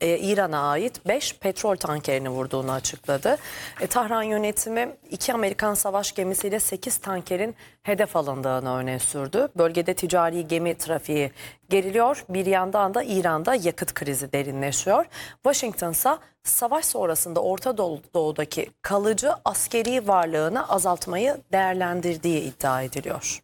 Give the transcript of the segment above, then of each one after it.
İran'a ait 5 petrol tankerini vurduğunu açıkladı. Tahran yönetimi 2 Amerikan savaş gemisiyle 8 tankerin hedef alındığını öne sürdü. Bölgede ticari gemi trafiği geriliyor. Bir yandan da İran'da yakıt krizi derinleşiyor. Washington ise savaş sonrasında Orta Doğu'daki kalıcı askeri varlığını azaltmayı değerlendirdiği iddia ediliyor.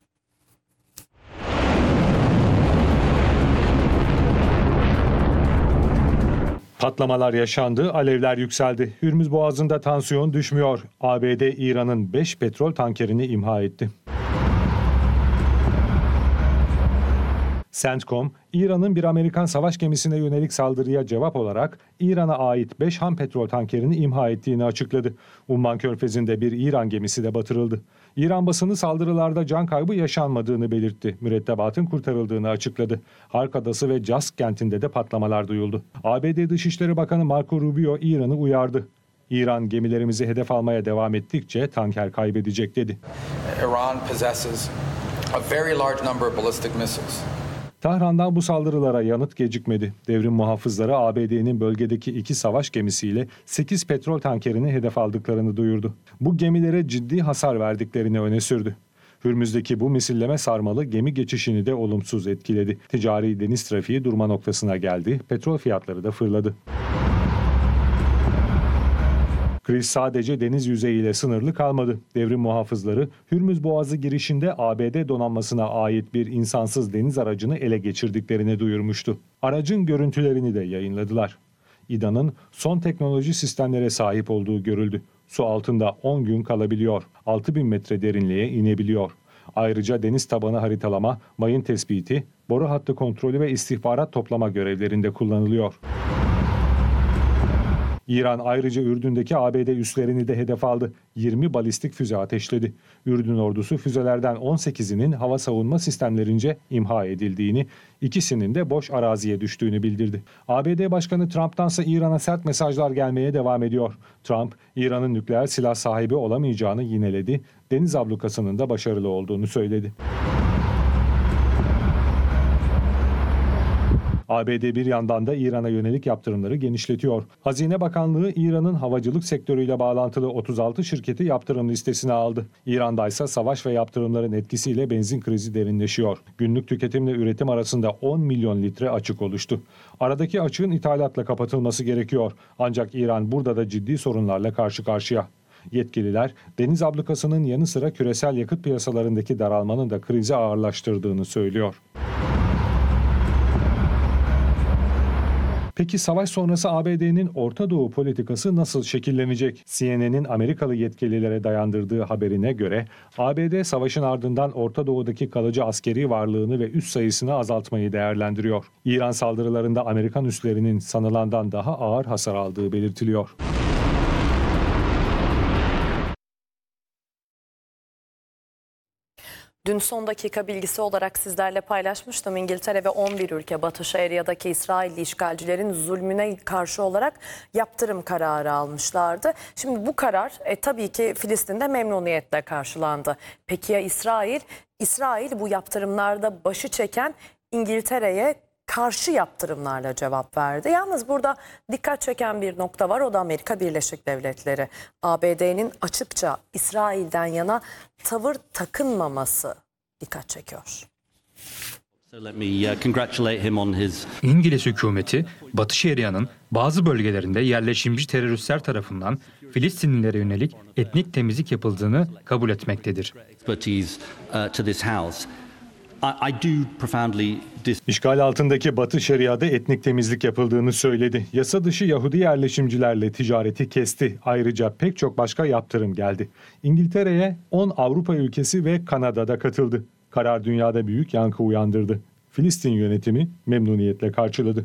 Patlamalar yaşandı, alevler yükseldi. Hürmüz Boğazı'nda tansiyon düşmüyor. ABD, İran'ın 5 petrol tankerini imha etti. CENTCOM, İran'ın bir Amerikan savaş gemisine yönelik saldırıya cevap olarak İran'a ait 5 ham petrol tankerini imha ettiğini açıkladı. Umman Körfezi'nde bir İran gemisi de batırıldı. İran basını saldırılarda can kaybı yaşanmadığını belirtti. Mürettebatın kurtarıldığını açıkladı. Hark Adası ve Jask kentinde de patlamalar duyuldu. ABD Dışişleri Bakanı Marco Rubio İran'ı uyardı. İran gemilerimizi hedef almaya devam ettikçe tanker kaybedecek dedi. Iran possesses a very large number of ballistic missiles. Tahran'dan bu saldırılara yanıt gecikmedi. Devrim muhafızları ABD'nin bölgedeki 2 savaş gemisiyle 8 petrol tankerini hedef aldıklarını duyurdu. Bu gemilere ciddi hasar verdiklerini öne sürdü. Hürmüz'deki bu misilleme sarmalı gemi geçişini de olumsuz etkiledi. Ticari deniz trafiği durma noktasına geldi, petrol fiyatları da fırladı. Kriz sadece deniz yüzeyiyle sınırlı kalmadı. Devrim muhafızları Hürmüz Boğazı girişinde ABD donanmasına ait bir insansız deniz aracını ele geçirdiklerini duyurmuştu. Aracın görüntülerini de yayınladılar. İDA'nın son teknoloji sistemlere sahip olduğu görüldü. Su altında 10 gün kalabiliyor. 6000 metre derinliğe inebiliyor. Ayrıca deniz tabanı haritalama, mayın tespiti, boru hattı kontrolü ve istihbarat toplama görevlerinde kullanılıyor. İran ayrıca Ürdün'deki ABD üslerini de hedef aldı. 20 balistik füze ateşledi. Ürdün ordusu füzelerden 18'inin hava savunma sistemlerince imha edildiğini, ikisinin de boş araziye düştüğünü bildirdi. ABD Başkanı Trump'tansa İran'a sert mesajlar gelmeye devam ediyor. Trump, İran'ın nükleer silah sahibi olamayacağını yineledi, deniz ablukasının da başarılı olduğunu söyledi. ABD bir yandan da İran'a yönelik yaptırımları genişletiyor. Hazine Bakanlığı İran'ın havacılık sektörüyle bağlantılı 36 şirketi yaptırım listesine aldı. İran'da ise savaş ve yaptırımların etkisiyle benzin krizi derinleşiyor. Günlük tüketimle üretim arasında 10 milyon litre açık oluştu. Aradaki açığın ithalatla kapatılması gerekiyor. Ancak İran burada da ciddi sorunlarla karşı karşıya. Yetkililer deniz ablukasının yanı sıra küresel yakıt piyasalarındaki daralmanın da krizi ağırlaştırdığını söylüyor. Peki savaş sonrası ABD'nin Orta Doğu politikası nasıl şekillenecek? CNN'in Amerikalı yetkililere dayandırdığı haberine göre ABD savaşın ardından Orta Doğu'daki kalıcı askeri varlığını ve üs sayısını azaltmayı değerlendiriyor. İran saldırılarında Amerikan üslerinin sanılandan daha ağır hasar aldığı belirtiliyor. Dün son dakika bilgisi olarak sizlerle paylaşmıştım. İngiltere ve 11 ülke Batı Şeria'daki İsrailli işgalcilerin zulmüne karşı olarak yaptırım kararı almışlardı. Şimdi bu karar tabii ki Filistin'de memnuniyetle karşılandı. Peki ya İsrail? İsrail bu yaptırımlarda başı çeken İngiltere'ye karşı yaptırımlarla cevap verdi. Yalnız burada dikkat çeken bir nokta var, o da Amerika Birleşik Devletleri. ABD'nin açıkça İsrail'den yana tavır takınmaması dikkat çekiyor. İngiliz hükümeti Batı Şeria'nın bazı bölgelerinde yerleşimci teröristler tarafından Filistinlilere yönelik etnik temizlik yapıldığını kabul etmektedir. İşgal altındaki Batı Şeria'da etnik temizlik yapıldığını söyledi. Yasa dışı Yahudi yerleşimcilerle ticareti kesti. Ayrıca pek çok başka yaptırım geldi. İngiltere'ye 10 Avrupa ülkesi ve Kanada'da katıldı. Karar dünyada büyük yankı uyandırdı. Filistin yönetimi memnuniyetle karşıladı.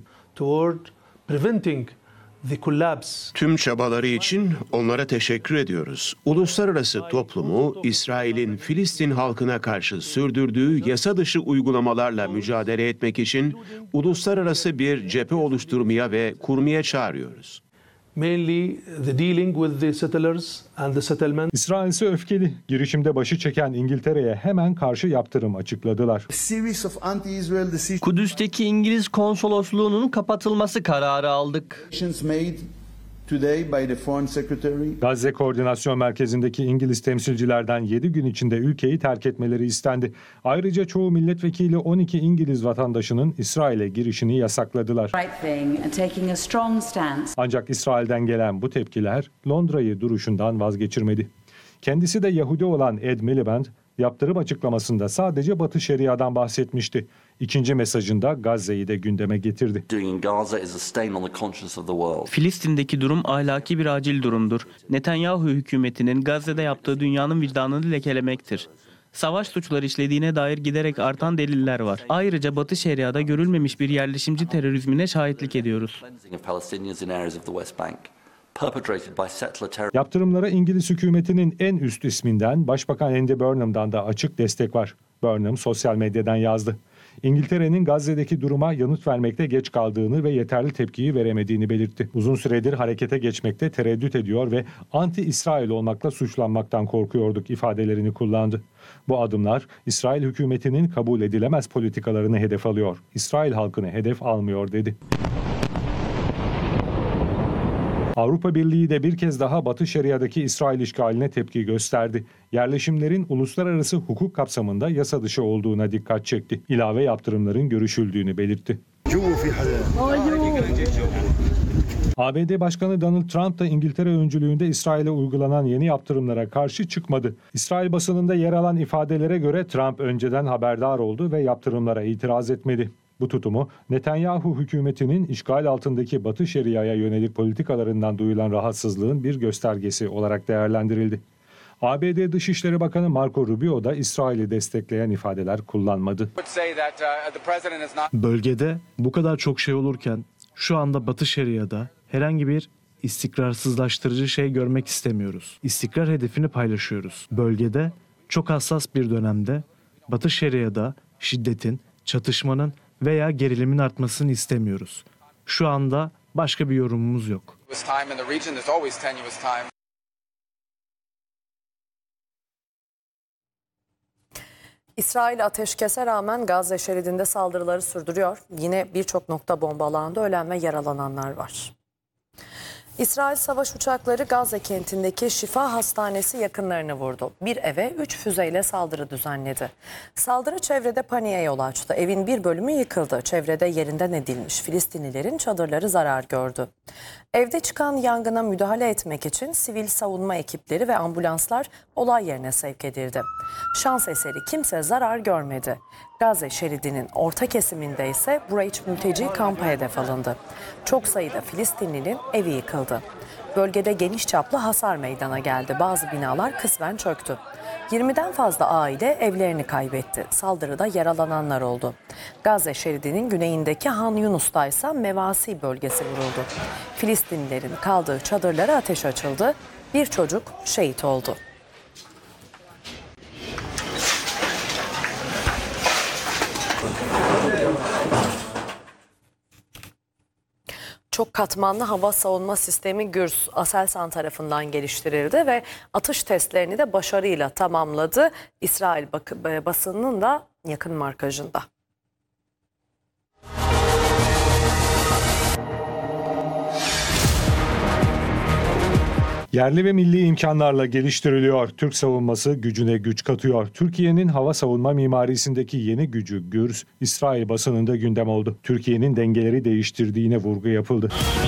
Tüm çabaları için onlara teşekkür ediyoruz. Uluslararası toplumu İsrail'in Filistin halkına karşı sürdürdüğü yasa dışı uygulamalarla mücadele etmek için uluslararası bir cephe oluşturmaya ve kurmaya çağırıyoruz. mainly the dealing with the settlers and the settlement. İsrail ise öfkeli. Girişimde başı çeken İngiltere'ye hemen karşı yaptırım açıkladılar. Kudüs'teki İngiliz konsolosluğunun kapatılması kararı aldık. Gazze Koordinasyon Merkezi'ndeki İngiliz temsilcilerden 7 gün içinde ülkeyi terk etmeleri istendi. Ayrıca çoğu milletvekili 12 İngiliz vatandaşının İsrail'e girişini yasakladılar. Ancak İsrail'den gelen bu tepkiler Londra'yı duruşundan vazgeçirmedi. Kendisi de Yahudi olan Ed Miliband, yaptırım açıklamasında sadece Batı Şeria'dan bahsetmişti. İkinci mesajında Gazze'yi de gündeme getirdi. Filistin'deki durum ahlaki bir acil durumdur. Netanyahu hükümetinin Gazze'de yaptığı dünyanın vicdanını lekelemektir. Savaş suçları işlediğine dair giderek artan deliller var. Ayrıca Batı Şeria'da görülmemiş bir yerleşimci terörizmine şahitlik ediyoruz. Yaptırımlara İngiliz hükümetinin en üst isminden Başbakan Andy Burnham'dan da açık destek var. Burnham sosyal medyadan yazdı. İngiltere'nin Gazze'deki duruma yanıt vermekte geç kaldığını ve yeterli tepkiyi veremediğini belirtti. Uzun süredir harekete geçmekte tereddüt ediyor ve anti-İsrail olmakla suçlanmaktan korkuyorduk ifadelerini kullandı. Bu adımlar İsrail hükümetinin kabul edilemez politikalarını hedef alıyor. İsrail halkını hedef almıyor dedi. Avrupa Birliği de bir kez daha Batı Şeria'daki İsrail işgaline tepki gösterdi. Yerleşimlerin uluslararası hukuk kapsamında yasa dışı olduğuna dikkat çekti. İlave yaptırımların görüşüldüğünü belirtti. ABD Başkanı Donald Trump da İngiltere öncülüğünde İsrail'e uygulanan yeni yaptırımlara karşı çıkmadı. İsrail basınında yer alan ifadelere göre Trump önceden haberdar oldu ve yaptırımlara itiraz etmedi. Bu tutumu Netanyahu hükümetinin işgal altındaki Batı Şeria'ya yönelik politikalarından duyulan rahatsızlığın bir göstergesi olarak değerlendirildi. ABD Dışişleri Bakanı Marco Rubio da İsrail'i destekleyen ifadeler kullanmadı. Bölgede bu kadar çok şey olurken şu anda Batı Şeria'da herhangi bir istikrarsızlaştırıcı şey görmek istemiyoruz. İstikrar hedefini paylaşıyoruz. Bölgede çok hassas bir dönemde Batı Şeria'da şiddetin, çatışmanın veya gerilimin artmasını istemiyoruz. Şu anda başka bir yorumumuz yok. İsrail ateşkese rağmen Gazze şeridinde saldırıları sürdürüyor. Yine birçok nokta bombalandı, ölen ve yaralananlar var. İsrail savaş uçakları Gazze kentindeki Şifa Hastanesi yakınlarını vurdu. Bir eve 3 füzeyle saldırı düzenledi. Saldırı çevrede paniğe yol açtı. Evin bir bölümü yıkıldı. Çevrede yerinden edilmiş Filistinlilerin çadırları zarar gördü. Evde çıkan yangına müdahale etmek için sivil savunma ekipleri ve ambulanslar olay yerine sevk edildi. Şans eseri kimse zarar görmedi. Gazze şeridinin orta kesiminde ise Bureç mülteci kampı hedef alındı. Çok sayıda Filistinlinin evi yıkıldı. Bölgede geniş çaplı hasar meydana geldi. Bazı binalar kısmen çöktü. 20'den fazla aile evlerini kaybetti. Saldırıda yaralananlar oldu. Gazze şeridinin güneyindeki Han Yunus'ta ise Mevasi bölgesi vuruldu. Filistinlilerin kaldığı çadırlara ateş açıldı. Bir çocuk şehit oldu. Çok katmanlı hava savunma sistemi Gürs, Aselsan tarafından geliştirildi ve atış testlerini de başarıyla tamamladı. İsrail basınının da yakın markajında. Yerli ve milli imkanlarla geliştiriliyor. Türk savunması gücüne güç katıyor. Türkiye'nin hava savunma mimarisindeki yeni gücü Gürs, İsrail basınında gündem oldu. Türkiye'nin dengeleri değiştirdiğine vurgu yapıldı.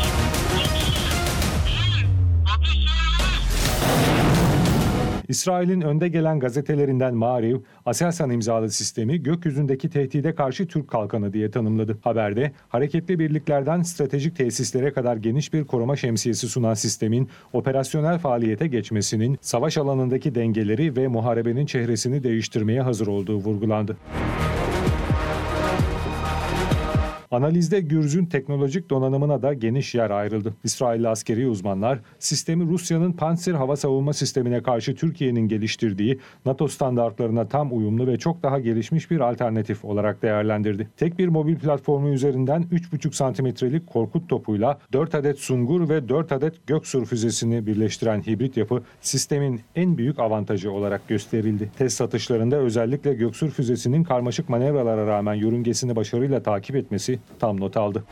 İsrail'in önde gelen gazetelerinden Maariv, Aselsan imzalı sistemi gökyüzündeki tehdide karşı Türk kalkanı diye tanımladı. Haberde hareketli birliklerden stratejik tesislere kadar geniş bir koruma şemsiyesi sunan sistemin operasyonel faaliyete geçmesinin savaş alanındaki dengeleri ve muharebenin çehresini değiştirmeye hazır olduğu vurgulandı. Analizde Gürz'ün teknolojik donanımına da geniş yer ayrıldı. İsrailli askeri uzmanlar sistemi Rusya'nın Pantsir hava savunma sistemine karşı Türkiye'nin geliştirdiği NATO standartlarına tam uyumlu ve çok daha gelişmiş bir alternatif olarak değerlendirdi. Tek bir mobil platformu üzerinden 3,5 santimetrelik Korkut topuyla 4 adet Sungur ve 4 adet Göksur füzesini birleştiren hibrit yapı sistemin en büyük avantajı olarak gösterildi. Test atışlarında özellikle Göksur füzesinin karmaşık manevralara rağmen yörüngesini başarıyla takip etmesi tam not aldı.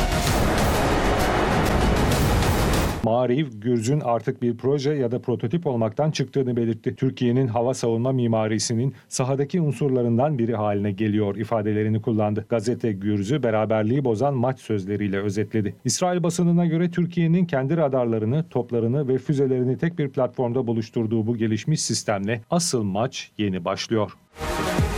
Maariv, Gürz'ün artık bir proje ya da prototip olmaktan çıktığını belirtti. Türkiye'nin hava savunma mimarisinin sahadaki unsurlarından biri haline geliyor ifadelerini kullandı. Gazete Gürz'ü beraberliği bozan maç sözleriyle özetledi. İsrail basınına göre Türkiye'nin kendi radarlarını, toplarını ve füzelerini tek bir platformda buluşturduğu bu gelişmiş sistemle asıl maç yeni başlıyor.